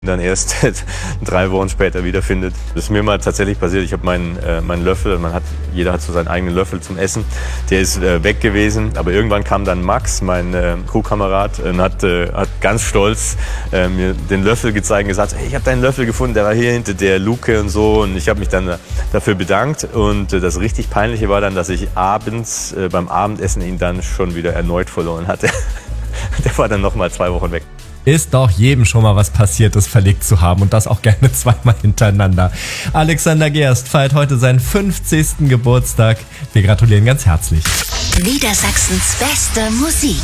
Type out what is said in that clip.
dann erst 3 Wochen später wiederfindet. Das ist mir mal tatsächlich passiert. Ich habe meinen Löffel, jeder hat so seinen eigenen Löffel zum Essen, der ist weg gewesen. Aber irgendwann kam dann Max, mein Crewkamerad, und hat ganz stolz mir den Löffel gezeigt und gesagt, hey, ich habe deinen Löffel gefunden, der war hier hinter der Luke und so. Und ich habe mich dann dafür bedankt. Und das richtig Peinliche war dann, dass ich abends beim Abendessen ihn dann schon wieder erneut verloren hatte. Der war dann nochmal 2 Wochen weg. Ist doch jedem schon mal was Passiertes verlegt zu haben und das auch gerne 2-mal hintereinander. Alexander Gerst feiert heute seinen 50. Geburtstag. Wir gratulieren ganz herzlich. Niedersachsens beste Musik.